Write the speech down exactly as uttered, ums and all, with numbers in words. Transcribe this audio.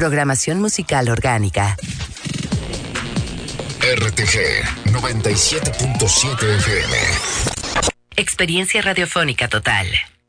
Programación musical orgánica. R T G noventa y siete punto siete F M. Experiencia radiofónica total.